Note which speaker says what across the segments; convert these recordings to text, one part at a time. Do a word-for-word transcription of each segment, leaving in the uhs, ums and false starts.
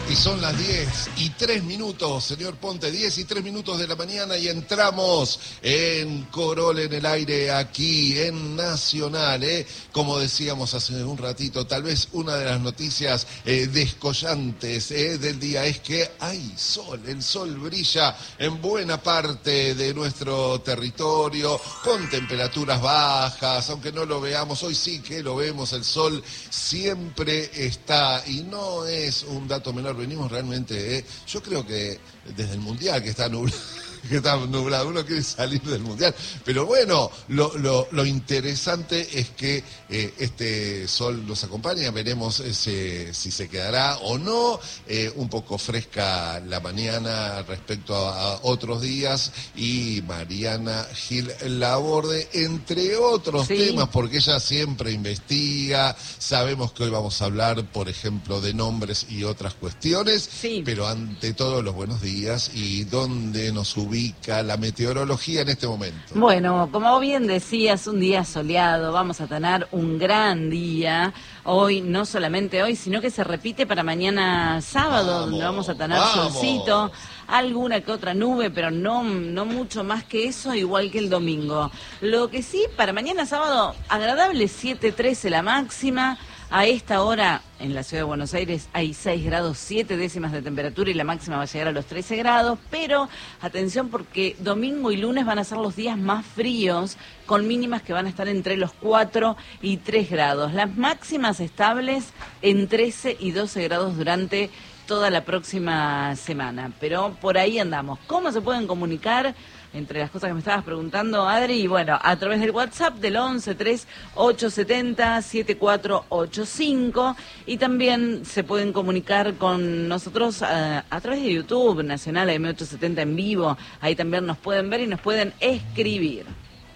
Speaker 1: Y son las diez y tres minutos, señor Ponte, diez y tres minutos de la mañana y entramos en Corol en el aire aquí en Nacional, ¿eh? Como decíamos hace un ratito, tal vez una de las noticias eh, descollantes eh, del día es que hay sol, el sol brilla en buena parte de nuestro territorio, con temperaturas bajas, aunque no lo veamos, hoy sí que lo vemos, el sol siempre está y no es un dato menor. Venimos realmente, eh, yo creo que desde el Mundial que está nublado, que está nublado, uno quiere salir del Mundial, pero bueno, lo, lo, lo interesante es que eh, este sol nos acompaña, veremos ese, si se quedará o no, eh, un poco fresca la mañana respecto a, a otros días, y Mariana Gil Laborde, entre otros sí. temas, porque ella siempre investiga, sabemos que hoy vamos a hablar, por ejemplo, de nombres y otras cuestiones, sí. pero ante todo los buenos días y dónde nos ubicamos la meteorología en este momento.
Speaker 2: Bueno, como bien decías, un día soleado, vamos a tener un gran día, hoy, no solamente hoy, sino que se repite para mañana sábado, vamos, donde vamos a tener vamos. solcito, alguna que otra nube, pero no, no mucho más que eso, igual que el domingo. Lo que sí, para mañana sábado, agradable, siete trece la máxima. A esta hora, en la ciudad de Buenos Aires, hay seis grados, siete décimas de temperatura y la máxima va a llegar a los trece grados, pero atención porque domingo y lunes van a ser los días más fríos, con mínimas que van a estar entre los cuatro y tres grados. Las máximas estables en trece y doce grados durante toda la próxima semana, pero por ahí andamos. ¿Cómo se pueden comunicar? Entre las cosas que me estabas preguntando, Adri, y bueno, a través del WhatsApp del once tres ocho siete cero siete cuatro ocho cinco, y también se pueden comunicar con nosotros a, a través de YouTube, Nacional A M ochocientos setenta en vivo, ahí también nos pueden ver y nos pueden escribir.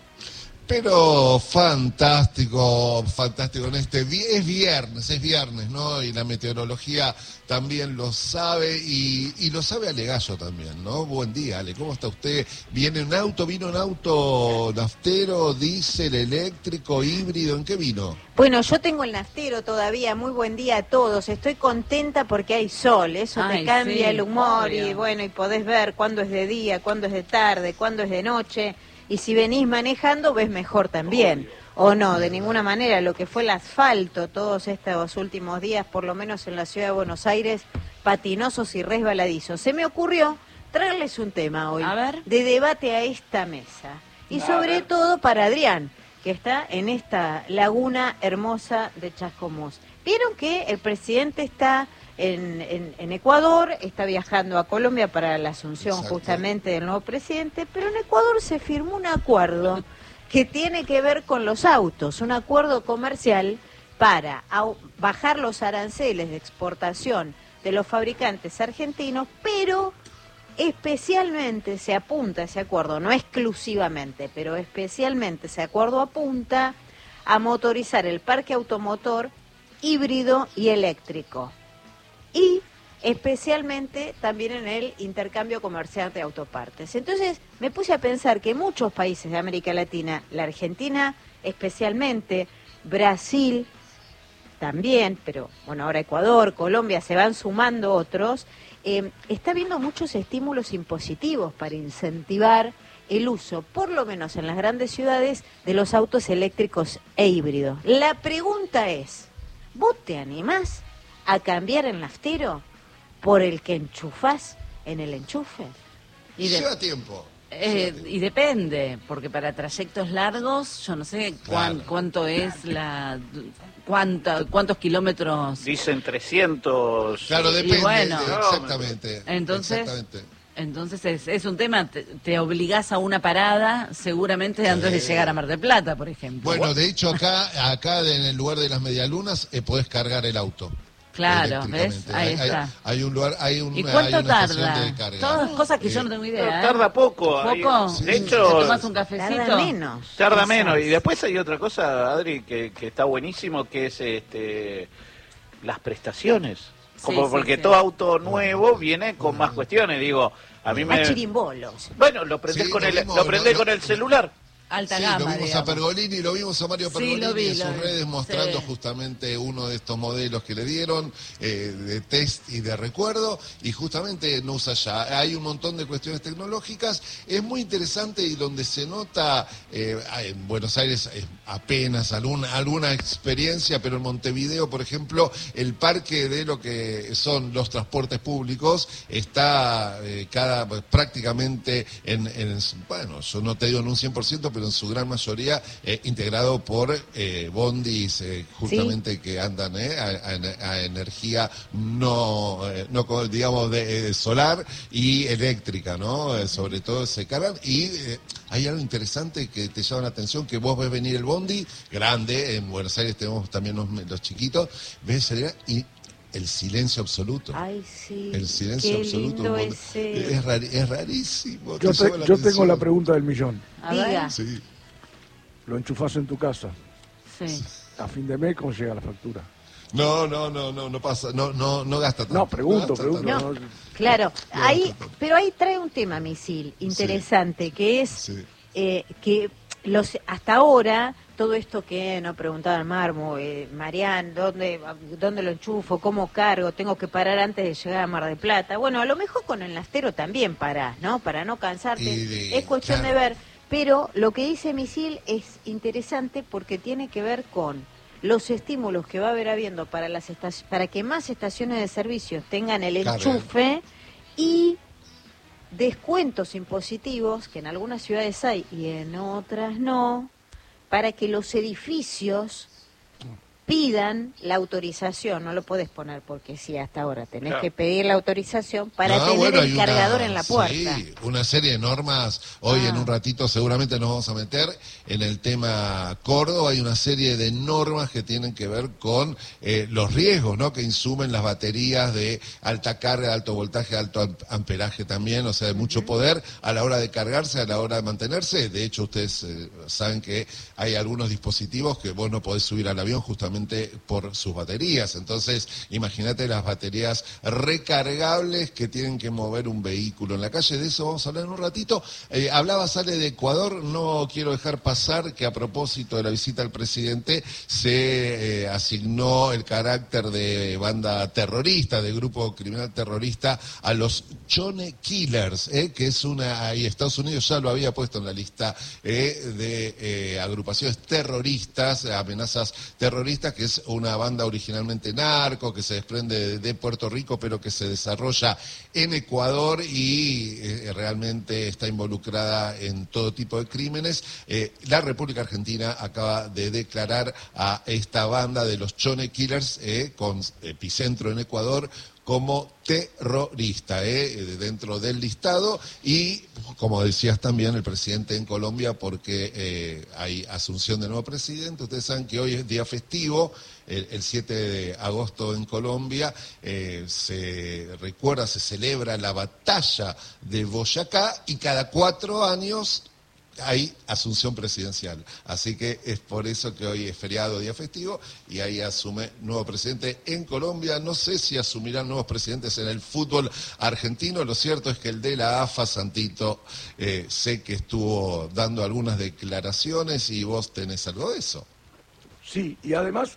Speaker 1: Pero fantástico, fantástico en este, es viernes, es viernes, ¿no? Y la meteorología también lo sabe y, y lo sabe Ale Gallo también, ¿no? Buen día, Ale, ¿cómo está usted? ¿Viene en auto, vino en auto naftero, diésel, eléctrico, híbrido? ¿En qué vino?
Speaker 3: Bueno, yo tengo el naftero todavía, muy buen día a todos, estoy contenta porque hay sol, eso Ay, te cambia sí, el humor obvio. Y bueno, y podés ver cuándo es de día, cuándo es de tarde, cuándo es de noche. Y si venís manejando, ves mejor también, o no, de ninguna manera. Lo que fue el asfalto todos estos últimos días, por lo menos en la ciudad de Buenos Aires, patinosos y resbaladizos. Se me ocurrió traerles un tema hoy,
Speaker 2: a ver.
Speaker 3: de debate a esta mesa. Y sobre todo para Adrián, que está en esta laguna hermosa de Chascomús. Vieron que el presidente está en, en, en Ecuador, está viajando a Colombia para la asunción Exacto. justamente del nuevo presidente, pero en Ecuador se firmó un acuerdo que tiene que ver con los autos, un acuerdo comercial para bajar los aranceles de exportación de los fabricantes argentinos, pero especialmente se apunta ese acuerdo, no exclusivamente, pero especialmente ese acuerdo apunta a motorizar el parque automotor híbrido y eléctrico. Y especialmente también en el intercambio comercial de autopartes. Entonces me puse a pensar que muchos países de América Latina, la Argentina especialmente, Brasil también, pero bueno, ahora Ecuador, Colombia, se van sumando otros, eh, está habiendo muchos estímulos impositivos para incentivar el uso, por lo menos en las grandes ciudades, de los autos eléctricos e híbridos. La pregunta es, ¿vos te animás a cambiar el naftero por el que enchufás en el enchufe?
Speaker 1: Y de... Lleva tiempo.
Speaker 2: Eh, y depende, porque para trayectos largos, yo no sé cuán, claro. cuánto es la... Cuánta, ¿Cuántos kilómetros?
Speaker 4: Dicen trescientos.
Speaker 1: Claro, depende,
Speaker 2: bueno,
Speaker 1: exactamente.
Speaker 2: Entonces,
Speaker 1: exactamente.
Speaker 2: entonces es, es un tema, te, te obligás a una parada seguramente antes de llegar a Mar del Plata, por ejemplo.
Speaker 1: Bueno, de hecho acá, acá en el lugar de las medialunas, eh, podés cargar el auto.
Speaker 2: Claro, ¿ves? Ahí
Speaker 1: hay,
Speaker 2: está.
Speaker 1: Hay, hay un lugar, hay, un,
Speaker 2: ¿Y cuánto
Speaker 1: hay una
Speaker 2: tarda?
Speaker 1: de carga.
Speaker 2: Todas cosas que eh, yo no tengo idea. ¿eh?
Speaker 4: Tarda poco.
Speaker 2: ¿Poco?
Speaker 4: Hay, de hecho,
Speaker 2: ¿te tomas un cafecito?
Speaker 3: Tarda menos.
Speaker 4: Tarda menos. Y después hay otra cosa, Adri, que, que está buenísimo, que es este las prestaciones. Como sí, porque sí, todo sí. auto nuevo viene con más cuestiones. Digo, a mí me...
Speaker 3: Más chirimbolos.
Speaker 4: Bueno, lo prendés,
Speaker 1: sí,
Speaker 4: con,
Speaker 1: lo
Speaker 4: el,
Speaker 1: mismo,
Speaker 4: lo prendés
Speaker 1: lo,
Speaker 4: con el celular.
Speaker 2: alta
Speaker 1: sí,
Speaker 2: gama.
Speaker 1: Lo vimos
Speaker 2: digamos.
Speaker 1: a Pergolini, lo vimos a Mario Pergolini
Speaker 2: sí, vi,
Speaker 1: en sus
Speaker 2: vi.
Speaker 1: redes mostrando
Speaker 2: sí.
Speaker 1: justamente uno de estos modelos que le dieron eh, de test y de recuerdo, y justamente no usa ya. Hay un montón de cuestiones tecnológicas. Es muy interesante y donde se nota, eh, en Buenos Aires eh, apenas alguna, alguna experiencia, pero en Montevideo, por ejemplo, el parque de lo que son los transportes públicos está eh, cada prácticamente en, en, bueno, yo no te digo en un cien por ciento, pero en su gran mayoría eh, integrado por eh, bondis eh, justamente ¿sí? que andan eh, a, a, a energía no, eh, no digamos, de, eh, solar y eléctrica, ¿no? Eh, sobre todo se cargan y eh, hay algo interesante que te llama la atención, que vos ves venir el bondi, grande, en Buenos Aires tenemos también los, los chiquitos, ves salir y el silencio absoluto.
Speaker 3: Ay, sí.
Speaker 1: El silencio
Speaker 3: Qué
Speaker 1: absoluto.
Speaker 3: Lindo ese...
Speaker 1: es, rari, es rarísimo.
Speaker 5: Yo, te, yo tengo la pregunta del millón.
Speaker 3: Diga.
Speaker 1: Sí.
Speaker 5: Lo enchufás en tu casa.
Speaker 2: Sí.
Speaker 5: A fin de mes, ¿cómo llega la factura?
Speaker 1: No, no, no, no, no pasa, no, no, no gasta tanto.
Speaker 5: No, pregunto,
Speaker 1: no
Speaker 5: pregunto.
Speaker 3: No,
Speaker 5: No.
Speaker 3: claro,
Speaker 1: No,
Speaker 3: ahí,
Speaker 1: no, no.
Speaker 3: pero ahí trae un tema, Misil, interesante, sí. que es
Speaker 1: Sí.
Speaker 3: eh, que los hasta ahora todo esto que no preguntaba Marmo, eh, Marián, ¿dónde, ¿dónde lo enchufo? ¿Cómo cargo? ¿Tengo que parar antes de llegar a Mar del Plata? Bueno, a lo mejor con el Nastero también parás, ¿no? Para no cansarte,
Speaker 1: de,
Speaker 3: es cuestión
Speaker 1: claro.
Speaker 3: de ver. Pero lo que dice Misil es interesante porque tiene que ver con los estímulos que va a haber habiendo para las estac- para que más estaciones de servicios tengan el enchufe y descuentos impositivos, que en algunas ciudades hay y en otras no, para que los edificios pidan la autorización. No lo podés poner porque sí, hasta ahora tenés
Speaker 4: Claro.
Speaker 3: que pedir la autorización para
Speaker 1: No,
Speaker 3: tener
Speaker 1: bueno,
Speaker 3: el
Speaker 1: hay
Speaker 3: cargador
Speaker 1: una,
Speaker 3: en la puerta.
Speaker 1: Sí, una serie de normas. Hoy
Speaker 3: Ah.
Speaker 1: en un ratito seguramente nos vamos a meter en el tema Córdoba. Hay una serie de normas que tienen que ver con eh, los riesgos, ¿no? Que insumen las baterías de alta carga, alto voltaje, alto am- amperaje también, o sea, de mucho poder a la hora de cargarse, a la hora de mantenerse. De hecho, ustedes eh, saben que hay algunos dispositivos que vos no podés subir al avión justamente por sus baterías. Entonces, imagínate las baterías recargables que tienen que mover un vehículo en la calle. De eso vamos a hablar en un ratito. Eh, hablaba Sale de Ecuador, no quiero dejar pasar que a propósito de la visita al presidente se eh, asignó el carácter de banda terrorista, de grupo criminal terrorista a los Chone Killers, eh, que es una, y Estados Unidos ya lo había puesto en la lista eh, de eh, agrupaciones terroristas, amenazas terroristas, que es una banda originalmente narco, que se desprende de, de Puerto Rico, pero que se desarrolla en Ecuador y eh, realmente está involucrada en todo tipo de crímenes. Eh, la República Argentina acaba de declarar a esta banda de los Chone Killers, eh, con epicentro en Ecuador, como terrorista, eh, dentro del listado, y como decías también el presidente en Colombia, porque eh, hay asunción de nuevo presidente. Ustedes saben que hoy es día festivo, el, el siete de agosto en Colombia, eh, se recuerda, se celebra la batalla de Boyacá, y cada cuatro años hay asunción presidencial. Así que es por eso que hoy es feriado, día festivo, y ahí asume nuevo presidente en Colombia. No sé si asumirán nuevos presidentes en el fútbol argentino. Lo cierto es que el de la A F A, Santito, eh, sé que estuvo dando algunas declaraciones y vos tenés algo de eso.
Speaker 5: Sí, y además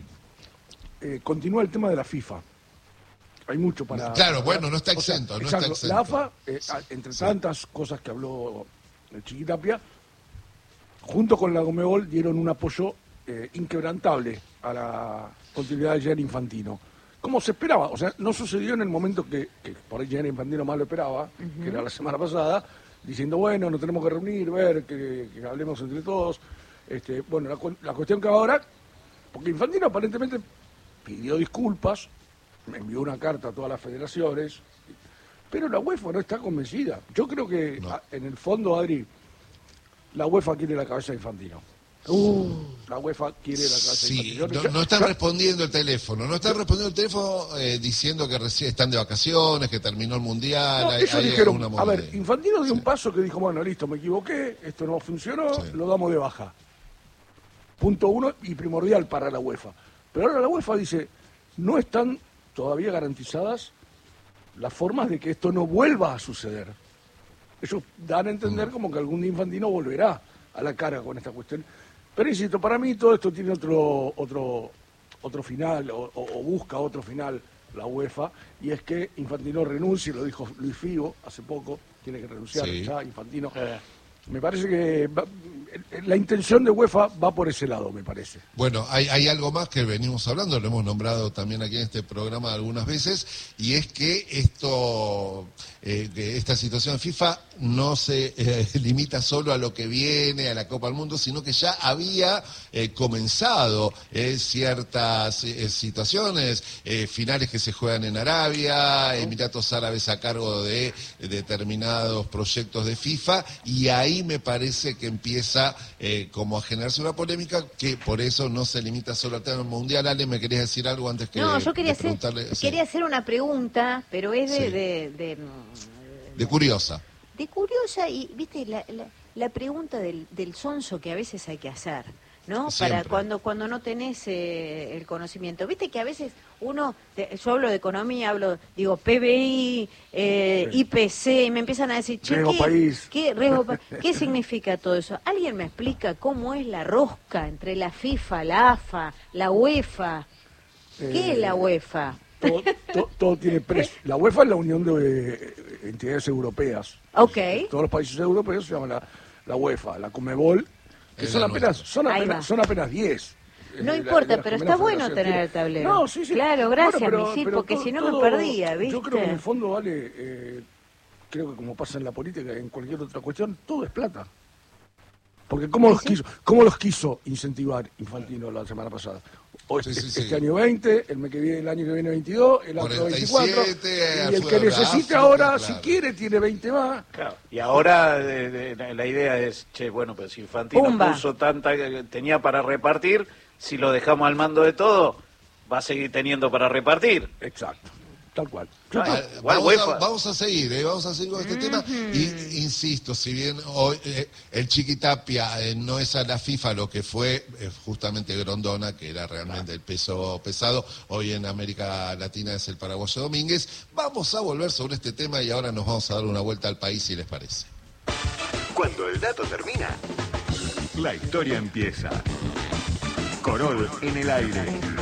Speaker 5: eh, continúa el tema de la FIFA. Hay mucho para...
Speaker 1: Claro,
Speaker 5: para
Speaker 1: bueno, no está
Speaker 5: o sea,
Speaker 1: exento, no
Speaker 5: exacto,
Speaker 1: está exento.
Speaker 5: La A F A, eh,
Speaker 1: Sí.
Speaker 5: entre
Speaker 1: Sí.
Speaker 5: tantas cosas que habló el Chiquitapia, junto con la Conmebol dieron un apoyo eh, inquebrantable a la continuidad de Gianni Infantino. Como se esperaba, o sea, no sucedió en el momento que, que por ahí Gianni Infantino más lo esperaba, uh-huh. que era la semana pasada, diciendo, bueno, nos tenemos que reunir, ver, que, que hablemos entre todos. Este, bueno, la, la cuestión que ahora, porque Infantino aparentemente pidió disculpas, me envió una carta a todas las federaciones, pero la UEFA no está convencida. Yo creo que no. a, en el fondo, Adri, la UEFA quiere la cabeza de Infantino. Uh. La UEFA quiere la cabeza
Speaker 1: sí,
Speaker 5: de Infantino.
Speaker 1: No, no están respondiendo el teléfono, no están respondiendo el teléfono eh, diciendo que recién están de vacaciones, que terminó el Mundial.
Speaker 5: No,
Speaker 1: hay,
Speaker 5: ellos
Speaker 1: hay
Speaker 5: dijeron, a ver, Infantino dio
Speaker 1: sí.
Speaker 5: un paso que dijo, bueno, listo, me equivoqué, esto no funcionó,
Speaker 1: sí.
Speaker 5: lo damos de baja. Punto uno y primordial para la UEFA. Pero ahora la UEFA dice, no están todavía garantizadas las formas de que esto no vuelva a suceder. Ellos dan a entender mm. como que algún día Infantino volverá a la cara con esta cuestión. Pero insisto, para mí todo esto tiene otro otro otro final, o, o busca otro final la UEFA, y es que Infantino renuncie, lo dijo Luis Figo hace poco, tiene que renunciar sí. ya, Infantino. Eh. Me parece que va, la intención de UEFA va por ese lado, me parece.
Speaker 1: Bueno, hay, hay algo más que venimos hablando, lo hemos nombrado también aquí en este programa algunas veces, y es que esto, eh, que esta situación de FIFA no se eh, limita solo a lo que viene, a la Copa del Mundo, sino que ya había eh, comenzado eh, ciertas eh, situaciones, eh, finales que se juegan en Arabia, Emiratos Árabes a cargo de, de determinados proyectos de FIFA, y ahí me parece que empieza eh, como a generarse una polémica que por eso no se limita solo al tema mundial. Ale, ¿me querías decir algo antes que
Speaker 3: No, yo quería,
Speaker 1: de preguntarle?
Speaker 3: hacer,
Speaker 1: Sí.
Speaker 3: quería hacer una pregunta, pero es de...
Speaker 1: Sí.
Speaker 3: de, de, de,
Speaker 1: de curiosa.
Speaker 3: De curiosa y, viste, la, la, la pregunta del, del sonso que a veces hay que hacer, ¿no?
Speaker 1: Siempre.
Speaker 3: Para cuando cuando no tenés eh, el conocimiento. Viste que a veces uno, te, yo hablo de economía, hablo, digo, P B I, eh, I P C, y me empiezan a decir, che,
Speaker 5: riesgo
Speaker 3: ¿qué,
Speaker 5: país.
Speaker 3: ¿qué, riesgo pa ¿qué significa todo eso? ¿Alguien me explica cómo es la rosca entre la FIFA, la A F A, la UEFA? ¿Qué eh, es la UEFA?
Speaker 5: Todo, todo, todo tiene precio. La UEFA es la Unión de eh, Entidades Europeas.
Speaker 3: Okay.
Speaker 5: Todos los países europeos se llaman la, la UEFA, la Conmebol, que son apenas, son apenas, son apenas diez.
Speaker 3: No eh, importa, la, pero está bueno tener el tablero. No, sí, sí. Claro, gracias, bueno, pero, Misil, pero porque todo, si no todo, me perdía, ¿viste?
Speaker 5: Yo creo que en el fondo, vale, eh, creo que como pasa en la política, en cualquier otra cuestión, todo es plata. Porque ¿cómo, ¿Sí? los, quiso, ¿cómo los quiso incentivar Infantino la semana pasada? O este, sí, sí, este sí. año veinte, el mes que viene, el año que viene veintidós, el otro veinticuatro, y el que necesite ahora, claro. si quiere, tiene veinte más.
Speaker 4: Claro. Y ahora de, de, la idea es, che, bueno, pues si Infantino Pumba. puso tanta, tenía para repartir, si lo dejamos al mando de todo, va a seguir teniendo para repartir.
Speaker 5: Exacto. Tal cual.
Speaker 1: Ah, vamos, a, vamos a seguir, eh, vamos a seguir con este mm-hmm. tema. Y insisto, si bien hoy eh, el Chiquitapia eh, no es a la FIFA lo que fue eh, justamente Grondona, que era realmente claro. el peso pesado, hoy en América Latina es el paraguayo Domínguez. Vamos a volver sobre este tema y ahora nos vamos a dar una vuelta al país, si les parece.
Speaker 6: Cuando el dato termina, la historia empieza. Corol en el aire.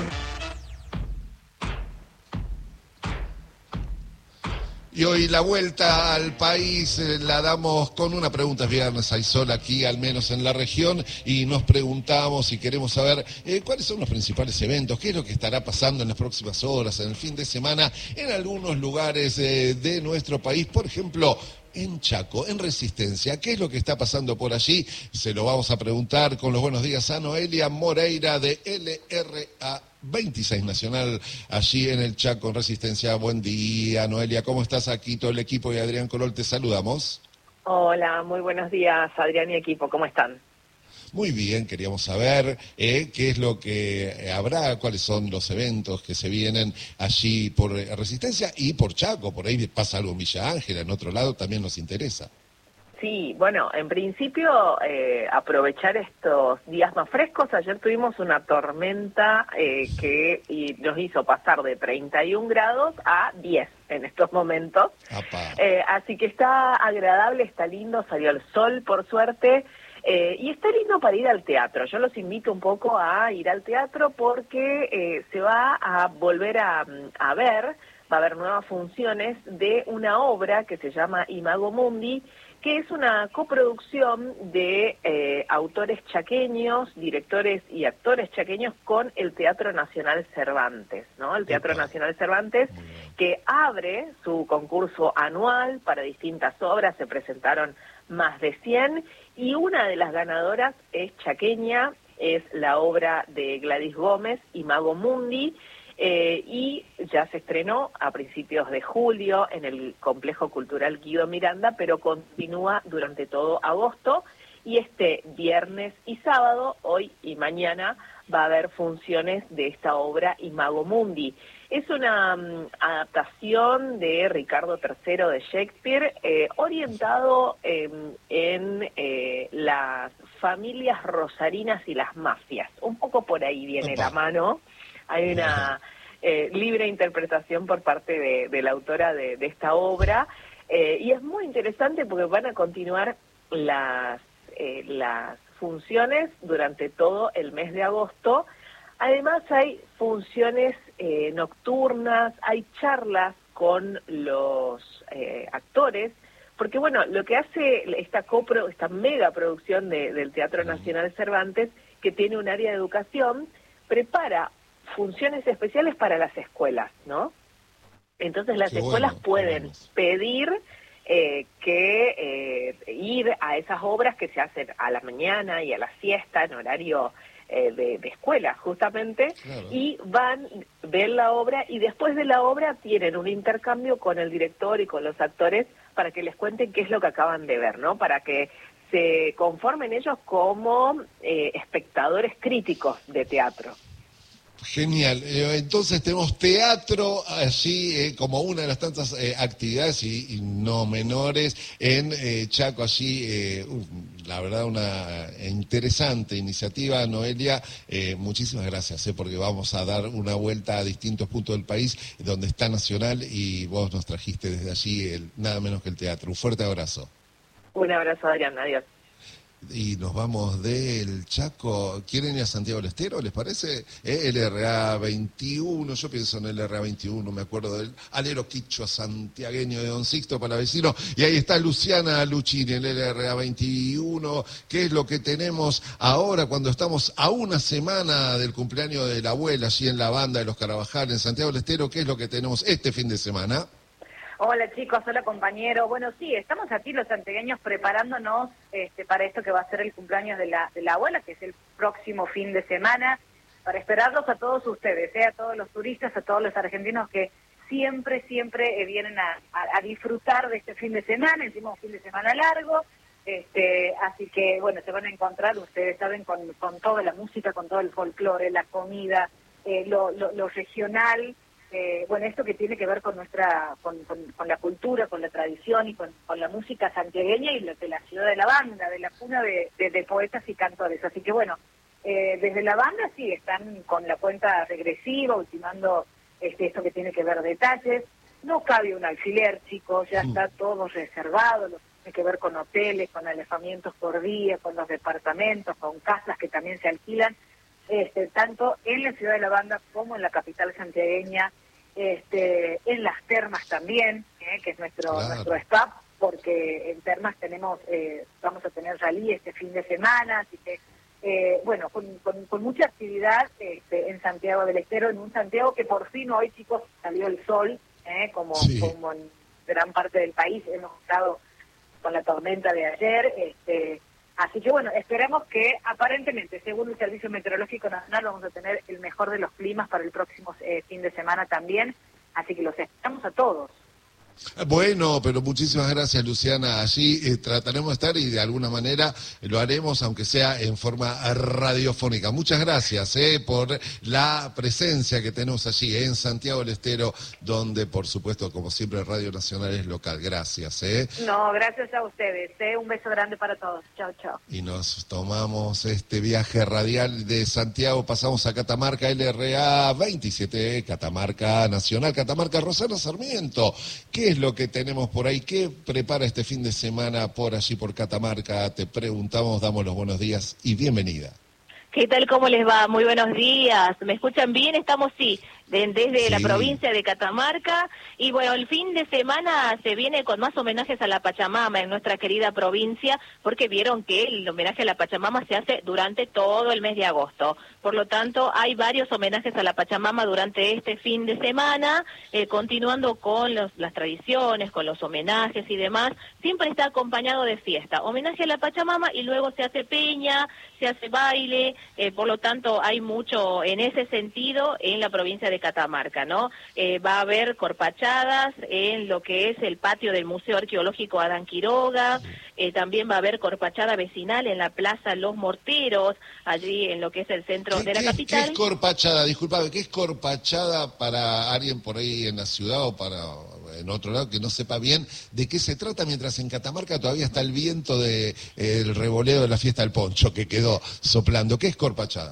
Speaker 1: Y hoy la vuelta al país eh, la damos con una pregunta. Es viernes, hay sol aquí, al menos en la región, y nos preguntamos y queremos saber eh, cuáles son los principales eventos, qué es lo que estará pasando en las próximas horas, en el fin de semana, en algunos lugares eh, de nuestro país. Por ejemplo, en Chaco, en Resistencia. ¿Qué es lo que está pasando por allí? Se lo vamos a preguntar con los buenos días a Noelia Moreira de L R A veintiséis Nacional, allí en el Chaco, en Resistencia. Buen día, Noelia. ¿Cómo estás? Aquí todo el equipo y Adrián Corol te saludamos.
Speaker 7: Hola, muy buenos días, Adrián y equipo. ¿Cómo están?
Speaker 1: Muy bien, queríamos saber eh, qué es lo que habrá, cuáles son los eventos que se vienen allí por Resistencia y por Chaco. Por ahí pasa algo en Villa Ángela, en otro lado también nos interesa.
Speaker 7: Sí, bueno, en principio eh, aprovechar estos días más frescos. Ayer tuvimos una tormenta eh, que y nos hizo pasar de treinta y un grados a diez en estos momentos. Eh, así que está agradable, está lindo, salió el sol por suerte. Eh, y está lindo para ir al teatro. Yo los invito un poco a ir al teatro porque eh, se va a volver a, a ver, va a haber nuevas funciones de una obra que se llama Imago Mundi, que es una coproducción de eh, autores chaqueños, directores y actores chaqueños con el Teatro Nacional Cervantes, ¿no? El Teatro Opa. Nacional Cervantes, que abre su concurso anual para distintas obras. Se presentaron más de cien, y una de las ganadoras es chaqueña, es la obra de Gladys Gómez, Imago Mundi, eh, y ya se estrenó a principios de julio en el Complejo Cultural Guido Miranda, pero continúa durante todo agosto, y este viernes y sábado, hoy y mañana, va a haber funciones de esta obra Imago Mundi. Es una um, adaptación de Ricardo tercero de Shakespeare, eh, orientado eh, en eh, las familias rosarinas y las mafias. Un poco por ahí viene Opa. la mano. Hay una eh, libre interpretación por parte de, de la autora de, de esta obra, eh, y es muy interesante porque van a continuar las, eh, las funciones durante todo el mes de agosto. Además hay funciones eh, nocturnas, hay charlas con los eh, actores, porque bueno, lo que hace esta copro, esta mega producción de, del Teatro Nacional Cervantes, que tiene un área de educación, prepara funciones especiales para las escuelas, ¿no? Entonces las
Speaker 1: Qué
Speaker 7: escuelas
Speaker 1: bueno,
Speaker 7: pueden
Speaker 1: bueno.
Speaker 7: pedir eh, que eh, ir a esas obras que se hacen a la mañana y a la siesta en horario eh, de, de escuela, justamente,
Speaker 1: Claro.
Speaker 7: y van, ven la obra y después de la obra tienen un intercambio con el director y con los actores para que les cuenten qué es lo que acaban de ver, ¿no? Para que se conformen ellos como eh, espectadores críticos de teatro.
Speaker 1: Genial. Eh, entonces tenemos teatro allí eh, como una de las tantas eh, actividades y, y no menores en eh, Chaco allí. Eh, uf, la verdad una interesante iniciativa, Noelia. Eh, muchísimas gracias, eh, porque vamos a dar una vuelta a distintos puntos del país donde está Nacional y vos nos trajiste desde allí el, nada menos que el teatro. Un fuerte abrazo.
Speaker 7: Un abrazo, Adrián. Adiós.
Speaker 1: Y nos vamos del Chaco. ¿Quieren ir a Santiago del Estero, les parece? Eh, el R A veintiuno, yo pienso en el R A veintiuno, me acuerdo del alero quichua santiagueño de Don Sixto Palavecino. Y ahí está Luciana Luchini, el R A veintiuno. ¿Qué es lo que tenemos ahora cuando estamos a una semana del cumpleaños de la abuela, allí en la banda de los Carabajal, en Santiago del Estero? ¿Qué es lo que tenemos este fin de semana?
Speaker 8: Hola chicos, hola compañero. Bueno, sí, estamos aquí los santiagueños preparándonos este, para esto que va a ser el cumpleaños de la, de la abuela, que es el próximo fin de semana, para esperarlos a todos ustedes, ¿eh? A todos los turistas, a todos los argentinos que siempre, siempre eh, vienen a, a, a disfrutar de este fin de semana, encima un fin de semana largo, este, así que bueno, se van a encontrar, ustedes saben, con, con toda la música, con todo el folclore, la comida, eh, lo, lo, lo regional. Eh, bueno, esto que tiene que ver con nuestra, con, con, con la cultura, con la tradición y con, con la música santiagueña y de la ciudad de la banda, de la cuna de, de, de poetas y cantores. Así que bueno, eh, desde la banda sí están con la cuenta regresiva, ultimando este, esto que tiene que ver detalles. No cabe un alfiler, chicos, ya está todo reservado, lo que tiene que ver con hoteles, con alojamientos por día, con los departamentos, con casas que también se alquilan. Este, tanto en la ciudad de la banda como en la capital santiagueña, este, en las termas también, eh, que es nuestro
Speaker 1: Claro.
Speaker 8: nuestro staff, porque en termas tenemos eh, vamos a tener rally este fin de semana, así que eh, bueno, con, con, con mucha actividad este, en Santiago del Estero, en un Santiago que por fin hoy, chicos, salió el sol, eh, como,
Speaker 1: Sí.
Speaker 8: como en gran parte del país hemos estado con la tormenta de ayer, este así que bueno, esperamos que aparentemente, según el Servicio Meteorológico Nacional, vamos a tener el mejor de los climas para el próximo eh, fin de semana también, así que los esperamos a todos.
Speaker 1: Bueno, pero muchísimas gracias, Luciana. Allí eh, trataremos de estar y de alguna manera lo haremos, aunque sea en forma radiofónica. Muchas gracias eh, por la presencia que tenemos allí eh, en Santiago del Estero, donde, por supuesto, como siempre, Radio Nacional es local. Gracias. Eh.
Speaker 8: No, gracias a ustedes. Eh, un beso grande para todos. Chao, chao.
Speaker 1: Y nos tomamos este viaje radial de Santiago, pasamos a Catamarca, L R A veintisiete, Catamarca Nacional, Catamarca Rosana Sarmiento. ¿Qué es lo que tenemos por ahí? ¿Qué prepara este fin de semana por allí, por Catamarca? Te preguntamos, damos los buenos días y bienvenida.
Speaker 9: ¿Qué tal? ¿Cómo les va? Muy buenos días. ¿Me escuchan bien? Estamos, sí, de, desde
Speaker 1: Sí.
Speaker 9: la provincia de Catamarca. Y bueno, el fin de semana se viene con más homenajes a la Pachamama en nuestra querida provincia, porque vieron que el homenaje a la Pachamama se hace durante todo el mes de agosto. Por lo tanto, hay varios homenajes a la Pachamama durante este fin de semana, eh, continuando con los, las tradiciones, con los homenajes y demás. Siempre está acompañado de fiesta. Homenaje a la Pachamama y luego se hace peña, se hace baile. Eh, por lo tanto, hay mucho en ese sentido en la provincia de Catamarca, ¿no? Eh, va a haber corpachadas en lo que es el patio del Museo Arqueológico Adán Quiroga, eh, también va a haber corpachada vecinal en la Plaza Los Morteros, allí en lo que es el centro de la
Speaker 1: ¿Qué,
Speaker 9: capital.
Speaker 1: ¿Qué es corpachada? Disculpame, ¿qué es corpachada para alguien por ahí en la ciudad o para en otro lado que no sepa bien de qué se trata, mientras en Catamarca todavía está el viento de, eh, el revoleo de la fiesta del poncho que quedó soplando? ¿Qué es corpachada?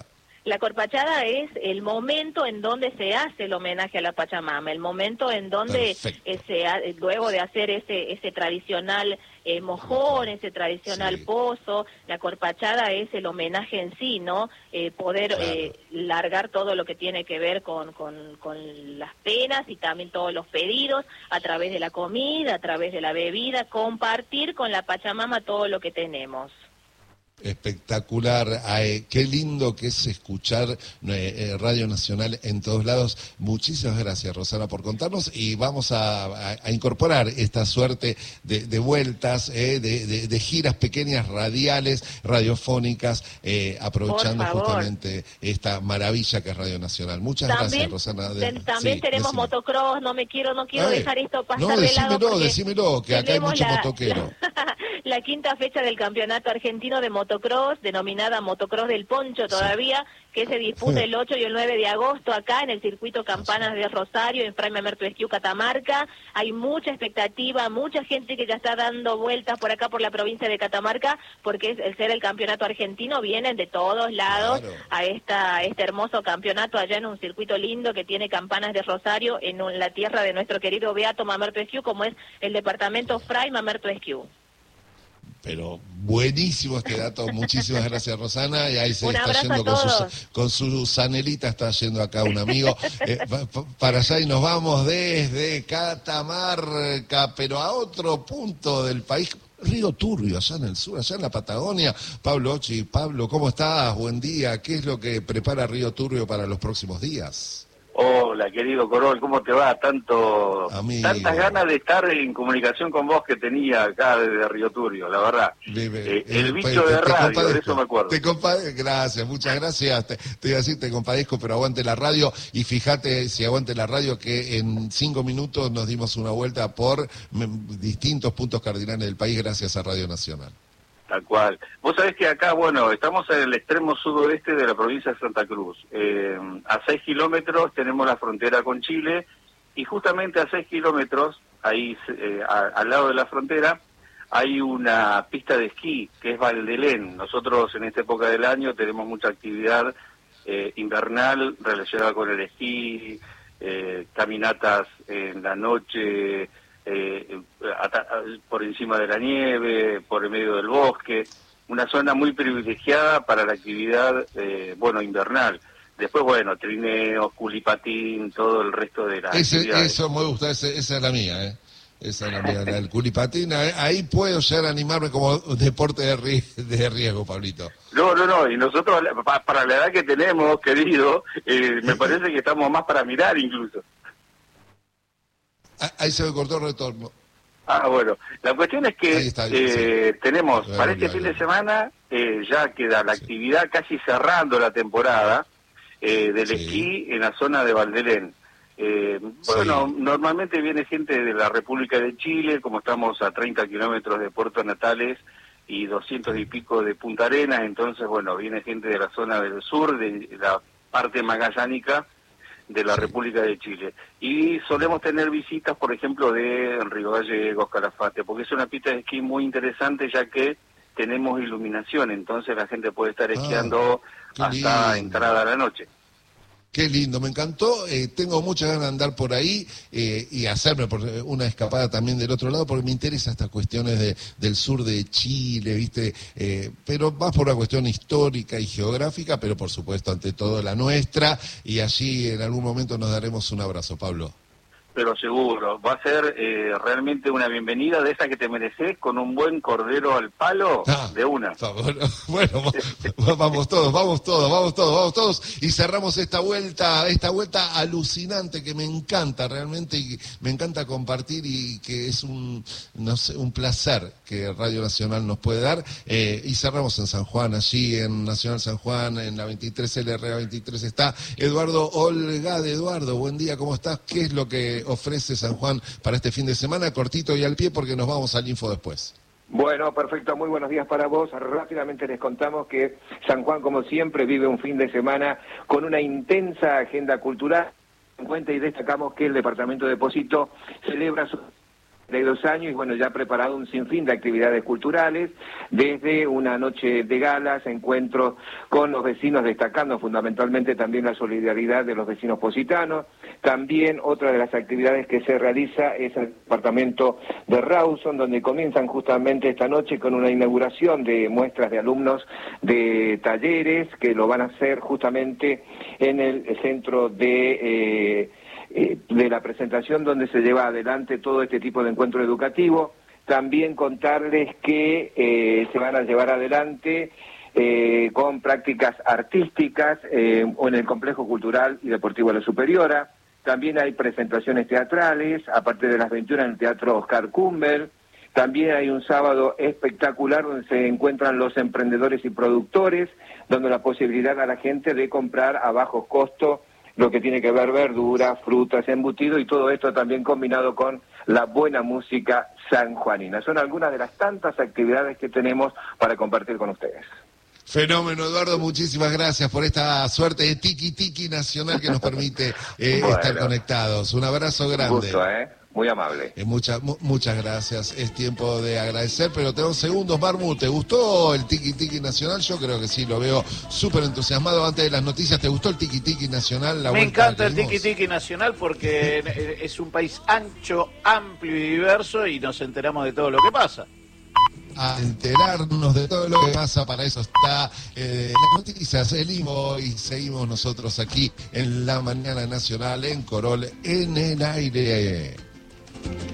Speaker 9: La corpachada es el momento en donde se hace el homenaje a la Pachamama, el momento en donde eh, se ha, luego de hacer ese ese tradicional eh, mojón, ese tradicional sí. pozo, la corpachada es el homenaje en sí, ¿no? Eh, poder claro. eh, largar todo lo que tiene que ver con, con, con las penas y también todos los pedidos a través de la comida, a través de la bebida, compartir con la Pachamama todo lo que tenemos.
Speaker 1: Espectacular, Ay, qué lindo que es escuchar eh, Radio Nacional en todos lados. Muchísimas gracias, Rosana, por contarnos, y vamos a, a, a incorporar esta suerte de, de vueltas, eh, de, de, de giras pequeñas radiales, radiofónicas, eh, aprovechando justamente esta maravilla que es Radio Nacional. Muchas también, gracias, Rosana. De,
Speaker 9: también
Speaker 1: sí,
Speaker 9: tenemos
Speaker 1: decime.
Speaker 9: motocross, no me quiero, no quiero
Speaker 1: Ay,
Speaker 9: dejar esto pasar
Speaker 1: no,
Speaker 9: de lado.
Speaker 1: No, decímelo, que acá hay mucho
Speaker 9: la,
Speaker 1: motoquero.
Speaker 9: La, la quinta fecha del Campeonato Argentino de Motocross, denominada Motocross del Poncho todavía, sí. que se disputa el ocho y el nueve de agosto acá en el circuito Campanas de Rosario, en Fray Mamerto Esquiú, Catamarca. Hay mucha expectativa, mucha gente que ya está dando vueltas por acá por la provincia de Catamarca, porque es el ser el campeonato argentino, vienen de todos lados claro. a esta este hermoso campeonato allá en un circuito lindo que tiene Campanas de Rosario, en un, la tierra de nuestro querido Beato Mamerto Esquiú, como es el departamento Fray Mamerto Esquiú.
Speaker 1: Pero buenísimo este dato, muchísimas gracias, Rosana, y ahí se
Speaker 9: un
Speaker 1: está yendo con su, con su zanelita, está yendo acá un amigo, eh, para allá y nos vamos desde Catamarca, pero a otro punto del país, Río Turbio, allá en el sur, allá en la Patagonia. Pablo Ochi, Pablo, ¿cómo estás? Buen día, ¿qué es lo que prepara Río Turbio para los próximos días?
Speaker 10: Hola, querido Corol, ¿cómo te va? Tanto, tantas ganas de estar en comunicación con vos que tenía acá desde Río Turbio, la verdad. Vive, eh, el eh, bicho te, de te radio, de eso me acuerdo.
Speaker 1: Te compadezco, gracias, muchas gracias. Te, te iba a decir, te compadezco, pero aguante la radio. Y fíjate, si aguante la radio, que en cinco minutos nos dimos una vuelta por distintos puntos cardinales del país gracias a Radio Nacional.
Speaker 10: Tal cual. Vos sabés que acá, bueno, estamos en el extremo sudoeste de la provincia de Santa Cruz. Eh, a seis kilómetros tenemos la frontera con Chile y justamente a seis kilómetros, ahí eh, a, al lado de la frontera, hay una pista de esquí que es Valdelén. Nosotros en esta época del año tenemos mucha actividad eh, invernal relacionada con el esquí, eh, caminatas en la noche, Eh, por encima de la nieve, por el medio del bosque, una zona muy privilegiada para la actividad, eh, bueno, invernal. Después, bueno, trineos, culipatín, todo el resto de las
Speaker 1: ese,
Speaker 10: actividades.
Speaker 1: Eso me gusta, ese, esa es la mía, ¿eh? Esa es la mía, el culipatín, ahí puedo llegar a animarme como deporte de, ri de riesgo, Pablito.
Speaker 10: No, no, no, y nosotros, para la edad que tenemos, querido, eh, me parece que estamos más para mirar incluso.
Speaker 1: Ahí se me cortó el retorno.
Speaker 10: Ah, bueno. La cuestión es que está, eh, sí. tenemos, para este fin de semana, eh, ya queda la sí. actividad casi cerrando la temporada eh, del sí. esquí en la zona de Valdelén. Eh, bueno, sí. normalmente viene gente de la República de Chile, como estamos a treinta kilómetros de Puerto Natales y doscientos y pico de Punta Arenas, entonces, bueno, viene gente de la zona del sur, de la parte magallánica de la República de Chile. Y solemos tener visitas, por ejemplo, de Río Gallegos, Calafate, porque es una pista de esquí muy interesante, ya que tenemos iluminación, entonces la gente puede estar esquiando ah, hasta lindo. entrada a la noche.
Speaker 1: Qué lindo, me encantó, eh, tengo muchas ganas de andar por ahí eh, y hacerme por una escapada también del otro lado, porque me interesa estas cuestiones de, del sur de Chile, ¿viste? Eh, pero más por una cuestión histórica y geográfica, pero por supuesto ante todo la nuestra, y allí en algún momento nos daremos un abrazo, Pablo.
Speaker 10: Pero seguro, va a ser eh, realmente una bienvenida de esa que te mereces, con un buen cordero al palo, ah, de una.
Speaker 1: Bueno, vamos todos, vamos todos, vamos todos, vamos todos, y cerramos esta vuelta, esta vuelta alucinante que me encanta realmente, y me encanta compartir, y que es un, no sé, un placer que Radio Nacional nos puede dar, eh, y cerramos en San Juan, allí en Nacional San Juan, en la veintitrés, L R A veintitrés, está Eduardo Olgade. Eduardo, buen día, ¿cómo estás? ¿Qué es lo que ofrece San Juan para este fin de semana? Cortito y al pie, porque nos vamos al info después.
Speaker 11: Bueno, perfecto, muy buenos días para vos. Rápidamente les contamos que San Juan, como siempre, vive un fin de semana con una intensa agenda cultural. En cuenta y destacamos que el Departamento de Depósito celebra su de dos años y bueno, ya ha preparado un sinfín de actividades culturales, desde una noche de galas, encuentros con los vecinos, destacando fundamentalmente también la solidaridad de los vecinos positanos. También otra de las actividades que se realiza es el departamento de Rawson, donde comienzan justamente esta noche con una inauguración de muestras de alumnos de talleres, que lo van a hacer justamente en el centro de... Eh, de la presentación donde se lleva adelante todo este tipo de encuentro educativo. También contarles que eh, se van a llevar adelante eh, con prácticas artísticas eh, o en el Complejo Cultural y Deportivo de la Superiora. También hay presentaciones teatrales, aparte de las veintiuna en el Teatro Oscar Cumbel. También hay un sábado espectacular donde se encuentran los emprendedores y productores, dando la posibilidad a la gente de comprar a bajo costo lo que tiene que ver verduras, frutas, embutidos y todo esto también combinado con la buena música sanjuanina. Son algunas de las tantas actividades que tenemos para compartir con ustedes.
Speaker 1: Fenómeno, Eduardo, muchísimas gracias por esta suerte de tiki tiki nacional que nos permite eh, bueno, estar conectados. Un abrazo grande.
Speaker 11: Un gusto, ¿eh? Muy amable.
Speaker 1: Eh, mucha, mu muchas gracias. Es tiempo de agradecer, pero tenemos segundos. Marmu, ¿te gustó el Tiki Tiki Nacional? Yo creo que sí, lo veo súper entusiasmado. Antes de las noticias, ¿te gustó el Tiki Tiki Nacional? La
Speaker 4: Me encanta el Tiki Tiki Nacional porque es un país ancho, amplio y diverso y nos enteramos de todo lo que pasa.
Speaker 1: A enterarnos de todo lo que pasa, para eso está eh, las noticias, el I M O, y seguimos nosotros aquí en la Mañana Nacional en Corol en el Aire.